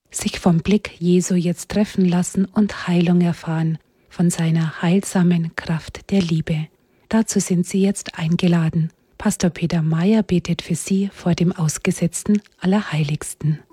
sich vom Blick Jesu jetzt treffen lassen und Heilung erfahren von seiner heilsamen Kraft der Liebe. Dazu sind Sie jetzt eingeladen. Pastor Peter Mayer betet für Sie vor dem ausgesetzten Allerheiligsten.